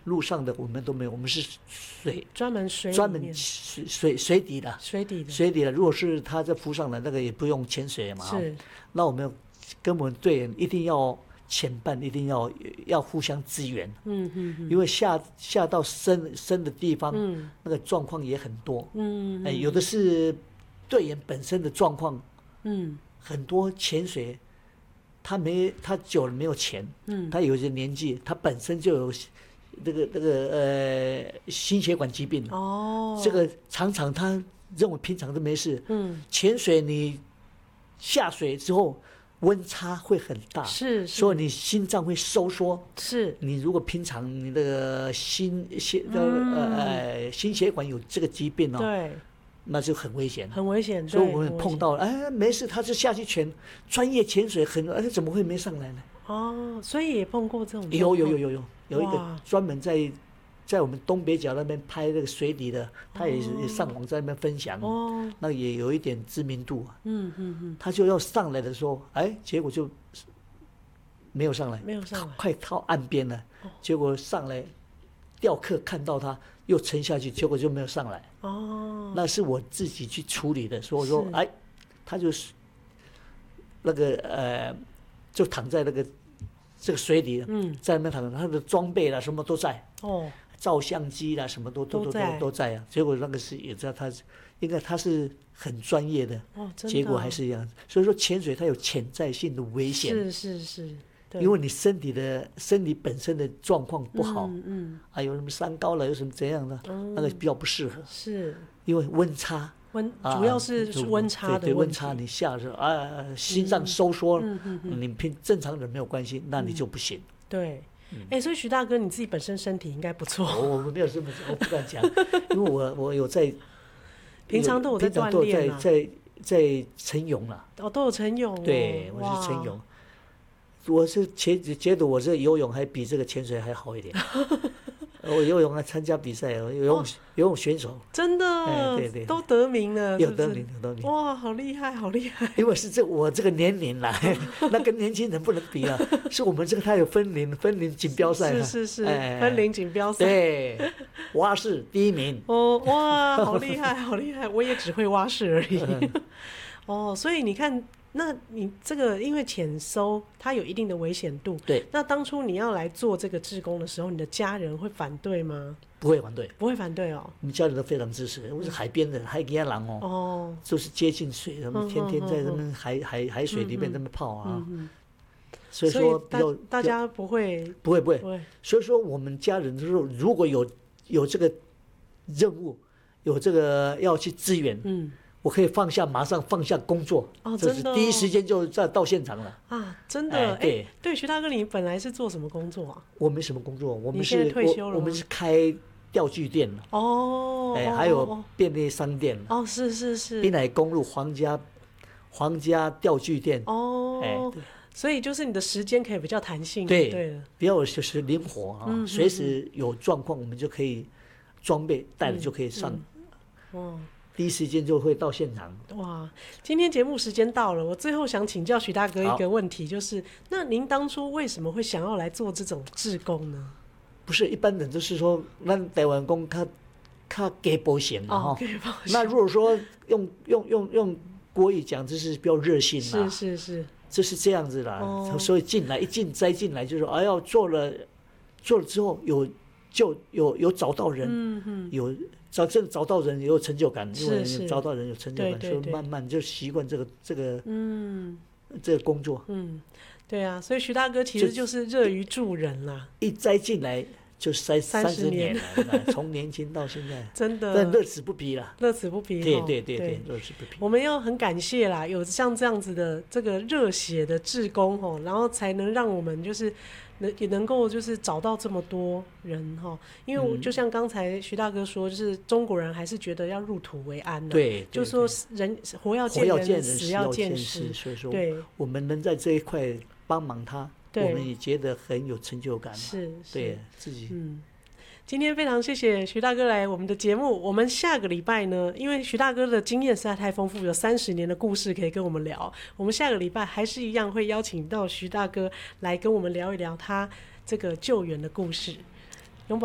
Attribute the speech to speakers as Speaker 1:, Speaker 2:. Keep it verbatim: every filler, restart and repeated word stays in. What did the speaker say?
Speaker 1: 路上的我们都没有，我们是水
Speaker 2: 专门水
Speaker 1: 专门水水水底的
Speaker 2: 水底的
Speaker 1: 水底的。如果是他在浮上来，那个也不用潜水嘛。
Speaker 2: 是，
Speaker 1: 那我们跟我们队员一定要前伴，一定要要互相支援。
Speaker 2: 嗯嗯嗯，
Speaker 1: 因为下下到深深的地方，
Speaker 2: 嗯，
Speaker 1: 那个状况也很多。
Speaker 2: 嗯，
Speaker 1: 哎，有的是队员本身的状况，
Speaker 2: 嗯，
Speaker 1: 很多潜水。他没，他久了没有钱，嗯，他有些年纪，他本身就有这个这个呃心血管疾病
Speaker 2: 哦，
Speaker 1: 这个常常他认为平常都没事，嗯，潜水你下水之后温差会很大，
Speaker 2: 是，
Speaker 1: 所以你心脏会收缩，
Speaker 2: 是，
Speaker 1: 你如果平常你那个心血呃呃心血管有这个疾病哦，
Speaker 2: 对。
Speaker 1: 那就很危险，
Speaker 2: 很危险。
Speaker 1: 所以我们碰到了，哎，没事，他就下去潜，专业潜水很，哎，怎么会没上来呢？
Speaker 2: 哦，所以也碰过这种。
Speaker 1: 有有有有有有一个专门在在我们东北角那边拍那个水底的，他也是也上网在那边分享，哦，那也有一点知名度。嗯嗯嗯，他就要上来的时候，哎，结果就没有上来，
Speaker 2: 没有上来，
Speaker 1: 快靠岸边了，结果上来。钓客看到他又沉下去，结果就没有上来。哦，那是我自己去处理的，所以我说，哎，他就是那个呃，就躺在那个这个水里，嗯，在那边躺，他的装备啦什么都在，哦，照相机啦什么都都都都都在啊。结果那个是也知道他，应该他是很专业的，哦，真的，结果还是一样。所以说潜水它有潜在性的危险，
Speaker 2: 是是是。
Speaker 1: 因为你身体的身体本身的状况不好，嗯嗯，还有什么三高了，有什么怎样的，嗯，那个比较不适合。是，因为温差，
Speaker 2: 温主要是温差的问题。
Speaker 1: 对对，温差你下的时候啊，心脏收缩，嗯嗯嗯，你平正常人没有关系，那你就不行。
Speaker 2: 对，哎，所以徐大哥你自己本身身体应该不错。
Speaker 1: 我我没有这么讲，我不敢讲，因为我我有在，
Speaker 2: 平常都有在锻炼啊，
Speaker 1: 在在晨泳了。
Speaker 2: 哦，都有晨泳。
Speaker 1: 对，我是晨泳。我是觉觉得我这游泳还比这个潜水还好一点。我游泳还参加比赛，游泳、哦、游泳选手，
Speaker 2: 真的，哎、对 对, 对，都得名了，
Speaker 1: 有得名，有得名。
Speaker 2: 哇，好厉害，好厉害！
Speaker 1: 因为是这我这个年龄啦，那跟年轻人不能比啊。是我们这个他有分龄，分龄锦标赛，
Speaker 2: 是是是，哎、分龄锦标赛。
Speaker 1: 对，蛙式第一名。
Speaker 2: 哦，哇，好厉害，好厉害！我也只会蛙式而已。嗯、哦，所以你看。那你这个因为潜搜它有一定的危险度，
Speaker 1: 对。
Speaker 2: 那当初你要来做这个志工的时候，你的家人会反对吗？
Speaker 1: 不会反对，
Speaker 2: 不会反对哦。
Speaker 1: 我们家人都非常支持。我是海边的海边人哦，哦，就是接近水，他们天天在那边海、嗯、海海水里面那边泡啊。嗯嗯，所以说比较
Speaker 2: 大家不会
Speaker 1: 不会不会不会。所以说我们家人就是如果有有这个任务，有这个要去支援，嗯。我可以放下，马上放下工作，
Speaker 2: 哦，真的、哦，
Speaker 1: 第一时间就在到现场了
Speaker 2: 啊！真的，哎、欸，对对，徐大哥，你本来是做什么工作啊？
Speaker 1: 我没什么工作，我们是
Speaker 2: 现在退休了
Speaker 1: 我，我们是开钓具店
Speaker 2: 哦，
Speaker 1: 哎、欸，还有便利商店
Speaker 2: 哦，是是是，
Speaker 1: 滨海公路皇家皇家钓具店
Speaker 2: 哦，哎、欸，所以就是你的时间可以比较弹性，
Speaker 1: 对
Speaker 2: 对了，
Speaker 1: 比较就是灵活啊，嗯、随时有状况我们就可以装备带了就可以上，嗯嗯、哦。第一时间就会到现场。
Speaker 2: 哇，今天节目时间到了，我最后想请教徐大哥一个问题，就是那您当初为什么会想要来做这种志工呢？
Speaker 1: 不是一般人就是说，那台湾工他他给保险嘛哈。那如果说用用用用国语讲，就是比较热心啦。
Speaker 2: 是是是，
Speaker 1: 就是这样子啦。哦、所以进来一进栽进来，就是说，哎呀，做了做了之后有就有有找到人，嗯嗯，有。找真的找到人也有成就感，因为找到人有成就感，所以慢慢就习惯这个这个嗯这个工作。嗯，
Speaker 2: 对啊，所以徐大哥其实就是乐于助人啦。
Speaker 1: 一栽进来就三三十年了，从年轻到现在，
Speaker 2: 真的，
Speaker 1: 但乐此不疲啦，
Speaker 2: 乐此不疲。
Speaker 1: 对对对对，乐此不疲。
Speaker 2: 我们要很感谢啦，有像这样子的这个热血的志工吼，然后才能让我们就是能也能够就是找到这么多人哈，因为就像刚才徐大哥说，就是中国人还是觉得要入土为安，
Speaker 1: 对，
Speaker 2: 就说人活要见人，死要见尸，
Speaker 1: 所以说，对，我们能在这一块帮忙他，我们也觉得很有成就感，
Speaker 2: 是，
Speaker 1: 对自己，
Speaker 2: 嗯。今天非常谢谢徐大哥来我们的节目。我们下个礼拜呢，因为徐大哥的经验实在太丰富，有三十年的故事可以跟我们聊。我们下个礼拜还是一样会邀请到徐大哥来跟我们聊一聊他这个救援的故事。